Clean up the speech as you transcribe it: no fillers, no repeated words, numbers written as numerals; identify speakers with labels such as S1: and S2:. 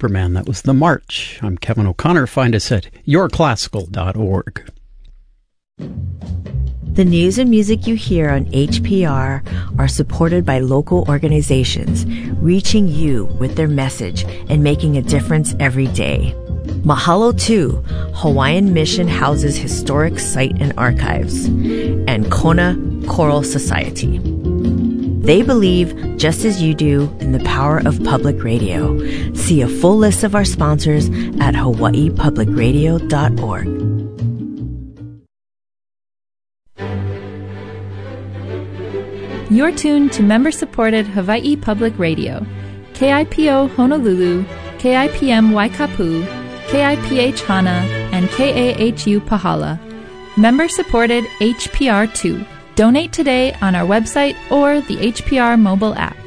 S1: Superman. That was The March. I'm Kevin O'Connor. Find us at yourclassical.org.
S2: The news and music you hear on HPR are supported by local organizations, reaching you with their message and making a difference every day. Mahalo 2, Hawaiian Mission houses historic site and archives, and Kona Choral Society. They believe, just as you do, in the power of public radio. See a full list of our sponsors at hawaiipublicradio.org.
S3: You're tuned to member-supported Hawaii Public Radio, KIPO Honolulu, KIPM Waikapu, KIPH Hana, and KAHU Pahala. Member-supported HPR2. Donate today on our website or the HPR mobile app.